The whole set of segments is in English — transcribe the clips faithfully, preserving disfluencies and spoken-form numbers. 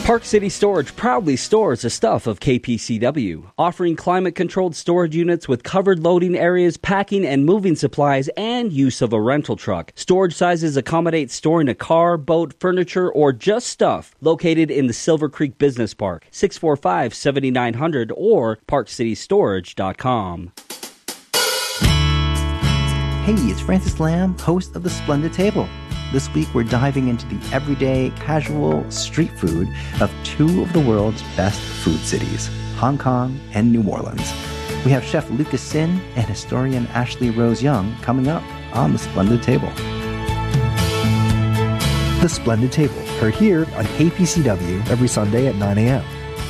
Park City Storage proudly stores the stuff of K P C W, offering climate-controlled storage units with covered loading areas, packing and moving supplies, and use of a rental truck. Storage sizes accommodate storing a car, boat, furniture, or just stuff. Located in the Silver Creek Business Park, six four five, seven nine zero zero or park city storage dot com. Hey, it's Francis Lamb, host of The Splendid Table. This week, we're diving into the everyday, casual street food of two of the world's best food cities, Hong Kong and New Orleans. We have Chef Lucas Sin and historian Ashley Rose Young coming up on The Splendid Table. The Splendid Table, heard here on K P C W every Sunday at nine a.m.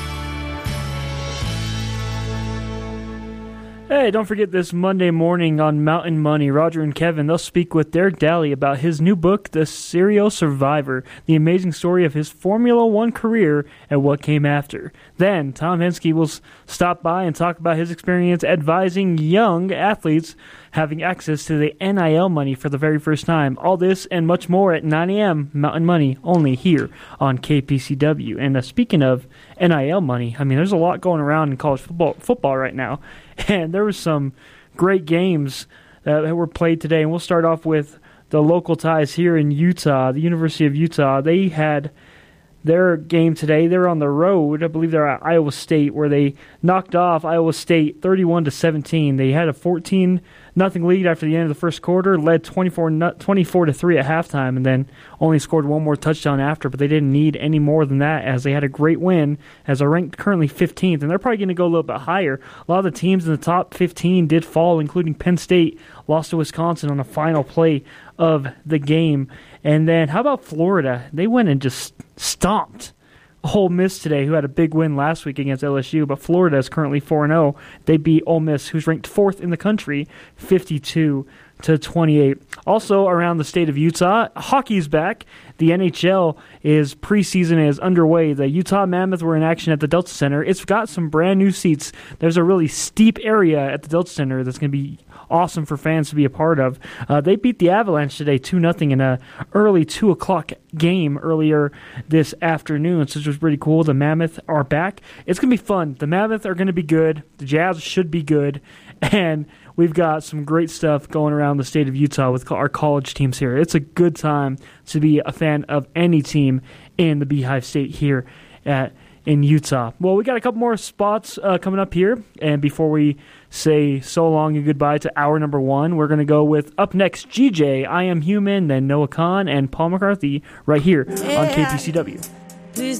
Hey, don't forget this Monday morning on Mountain Money, Roger and Kevin, they'll speak with Derek Daly about his new book, The Serial Survivor, the amazing story of his Formula One career and what came after. Then, Tom Henske will stop by and talk about his experience advising young athletes having access to the N I L money for the very first time. All this and much more at nine a.m. Mountain Money, only here on K P C W. And uh, speaking of N I L money, I mean, there's a lot going around in college football, football right now. And there was some great games that were played today. And we'll start off with the local ties here in Utah, the University of Utah. They had their game today. They're on the road. I believe they're at Iowa State, where they knocked off Iowa State thirty-one to seventeen. They had a fourteen nothing lead after the end of the first quarter, led twenty-four to three at halftime, and then only scored one more touchdown after, but they didn't need any more than that as they had a great win as they're ranked currently fifteenth, and they're probably going to go a little bit higher. A lot of the teams in the top fifteen did fall, including Penn State, lost to Wisconsin on the final play of the game. And then how about Florida? They went and just stomped Ole Miss today, who had a big win last week against L S U, but Florida is currently four and oh. They beat Ole Miss, who's ranked fourth in the country, fifty-two to twenty-eight. Also around the state of Utah, hockey's back. The N H L is preseason is underway. The Utah Mammoth were in action at the Delta Center. It's got some brand new seats. There's a really steep area at the Delta Center that's going to be awesome for fans to be a part of. Uh, they beat the Avalanche today two nothing in a early two o'clock game earlier this afternoon, so this was pretty cool. The Mammoth are back. It's going to be fun. The Mammoth are going to be good. The Jazz should be good. And we've got some great stuff going around the state of Utah with our college teams here. It's a good time to be a fan of any team in the Beehive State here at in Utah. Well, we got a couple more spots uh, coming up here, and before we say so long and goodbye to hour number one, we're going to go with up next G J, I Am Human, then Noah Khan and Paul McCarthy right here on K P C W. Please